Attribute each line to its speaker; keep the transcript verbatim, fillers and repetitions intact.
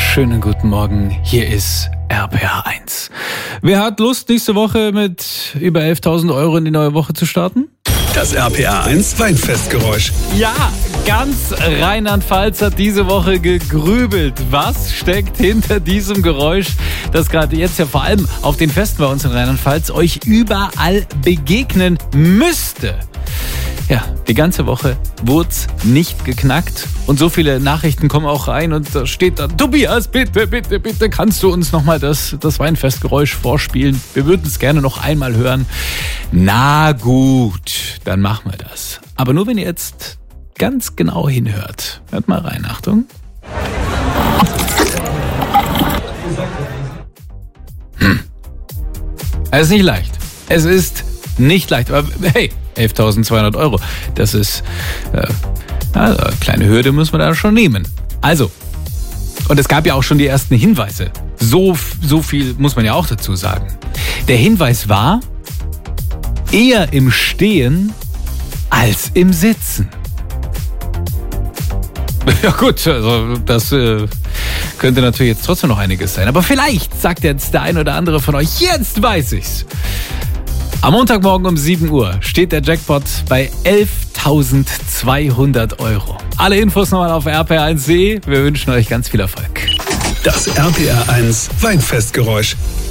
Speaker 1: Schönen guten Morgen, hier ist R P R eins. Wer hat Lust, nächste Woche mit über elftausend Euro in die neue Woche zu starten?
Speaker 2: Das R P R eins Weinfestgeräusch.
Speaker 1: Ja, ganz Rheinland-Pfalz hat diese Woche gegrübelt. Was steckt hinter diesem Geräusch, das gerade jetzt ja vor allem auf den Festen bei uns in Rheinland-Pfalz euch überall begegnen müsste? Ja, die ganze Woche wurd's nicht geknackt und so viele Nachrichten kommen auch rein und da steht dann: Tobias, bitte, bitte, bitte, kannst du uns nochmal das, das Weinfestgeräusch vorspielen? Wir würden es gerne noch einmal hören. Na gut, dann machen wir das. Aber nur wenn ihr jetzt ganz genau hinhört. Hört mal rein, Achtung. Hm. Es ist nicht leicht. Es ist nicht leicht, aber hey, elftausendzweihundert Euro, das ist, äh, also eine kleine Hürde müssen wir da schon nehmen. Also, und es gab ja auch schon die ersten Hinweise. So, so viel muss man ja auch dazu sagen. Der Hinweis war, eher im Stehen als im Sitzen. Ja gut, also das äh, könnte natürlich jetzt trotzdem noch einiges sein. Aber vielleicht sagt jetzt der ein oder andere von euch: Jetzt weiß ich's. Am Montagmorgen um sieben Uhr steht der Jackpot bei elftausendzweihundert Euro. Alle Infos nochmal auf r p r eins punkt d e. Wir wünschen euch ganz viel Erfolg.
Speaker 2: Das R P R eins Weinfestgeräusch.